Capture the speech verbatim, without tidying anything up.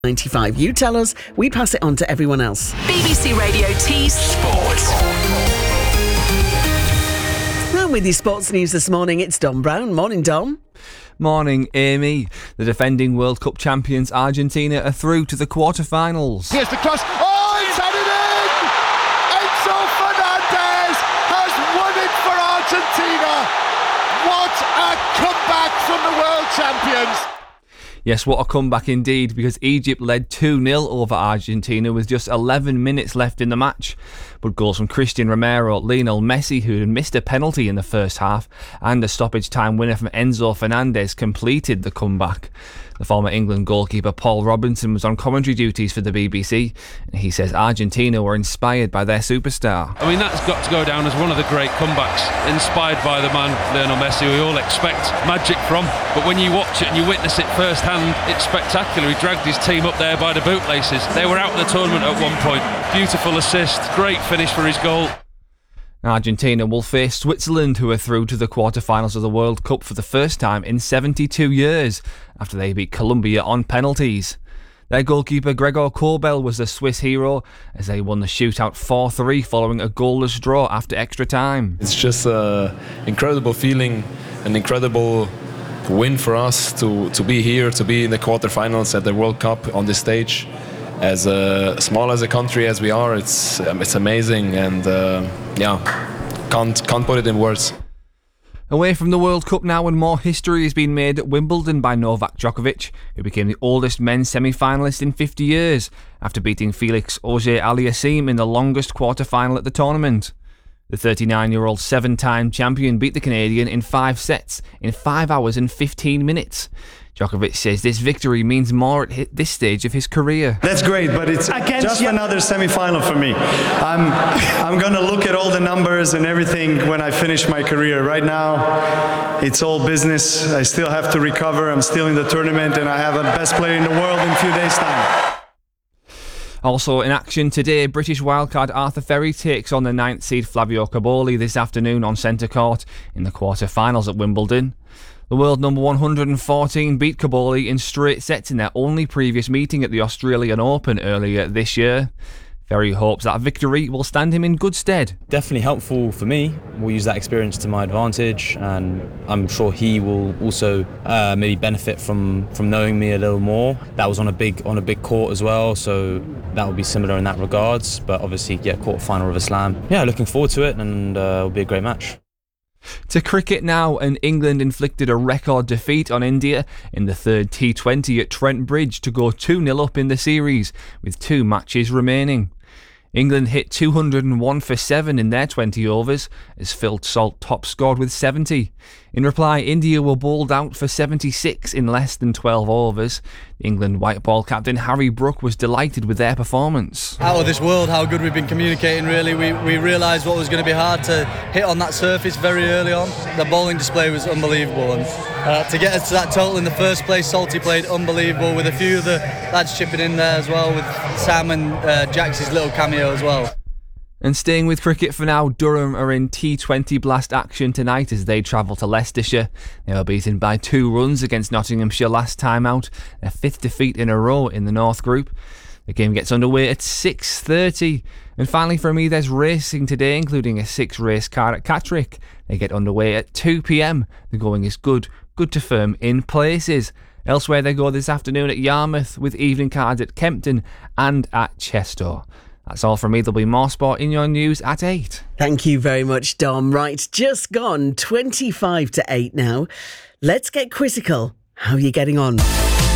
ninety-five. You tell us, we pass it on to everyone else. B B C Radio T Sports. Round with your sports news this morning, it's Dom Brown. Morning, Dom. Morning, Amy. The defending World Cup champions Argentina are through to the quarter-finals. Here's the cross. Oh, it's headed in! Enzo Fernandez has won it for Argentina. What a comeback from the world champions. Yes, what a comeback indeed, because Egypt led two nil over Argentina with just eleven minutes left in the match. But goals from Christian Romero, Lionel Messi, who had missed a penalty in the first half, and a stoppage time winner from Enzo Fernandez completed the comeback. The former England goalkeeper Paul Robinson was on commentary duties for the B B C, and he says Argentina were inspired by their superstar. I mean, that's got to go down as one of the great comebacks, inspired by the man Lionel Messi, who we all expect magic from. But when you watch it and you witness it firsthand, it's spectacular. He dragged his team up there by the bootlaces. They were out of the tournament at one point. Beautiful assist, great finish for his goal. Argentina will face Switzerland, who are through to the quarter-finals of the World Cup for the first time in seventy-two years, after they beat Colombia on penalties. Their goalkeeper Gregor Kobel was the Swiss hero, as they won the shootout four three following a goalless draw after extra time. It's just an incredible feeling, an incredible win for us to, to be here, to be in the quarter-finals at the World Cup on this stage. As uh, small as a country as we are, it's um, it's amazing, and uh, yeah, can't can't put it in words. Away from the World Cup now, and more history has been made at Wimbledon by Novak Djokovic, who became the oldest men's semi-finalist in fifty years, after beating Felix Auger-Aliassime in the longest quarter-final at the tournament. The thirty-nine-year-old seven-time champion beat the Canadian in five sets in five hours and fifteen minutes. Djokovic says this victory means more at this stage of his career. That's great, but it's Against just you. Another semi-final for me. I'm I'm going to look at all the numbers and everything when I finish my career. Right now, it's all business. I still have to recover. I'm still in the tournament, and I have the best player in the world in a few days' time. Also in action today, British wildcard Arthur Ferry takes on the ninth seed Flavio Cobolli this afternoon on centre court in the quarter-finals at Wimbledon. The world number one hundred fourteen beat Cobolli in straight sets in their only previous meeting at the Australian Open earlier this year. Ferry hopes that victory will stand him in good stead. Definitely helpful for me. We'll use that experience to my advantage, and I'm sure he will also uh, maybe benefit from, from knowing me a little more. That was on a big on a big court as well, so that will be similar in that regards. But obviously, yeah, quarter final of a slam. Yeah, looking forward to it, and uh, it'll be a great match. To cricket now, and England inflicted a record defeat on India in the third T twenty at Trent Bridge to go two nil up in the series, with two matches remaining. England hit two hundred one for seven in their twenty overs, as Phil Salt top scored with seventy. In reply, India were bowled out for seventy-six in less than twelve overs. The England white ball captain Harry Brook was delighted with their performance. Out of this world how good we've been communicating, really. We, we realised what was going to be hard to hit on that surface very early on. The bowling display was unbelievable, and uh, to get us to that total in the first place, Salty played unbelievable, with a few of the lads chipping in there as well, with Sam and uh, Jax's little cameo as well. And staying with cricket for now, Durham are in T twenty blast action tonight as they travel to Leicestershire. They were beaten by two runs against Nottinghamshire last time out, their fifth defeat in a row in the North Group. The game gets underway at six thirty. And finally for me, there's racing today, including a six-race car at Catterick. They get underway at two p.m. The going is good, good to firm in places. Elsewhere they go this afternoon at Yarmouth, with evening cards at Kempton and at Chester. That's all from me. There'll be more sport in your news at eight. Thank you very much, Dom. Right, just gone twenty-five to eight now. Let's get quizzical. How are you getting on?